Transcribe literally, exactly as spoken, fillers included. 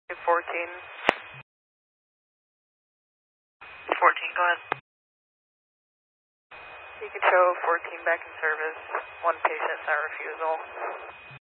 fourteen. fourteen, go ahead. You can show fourteen back in service, one patient, not refusal.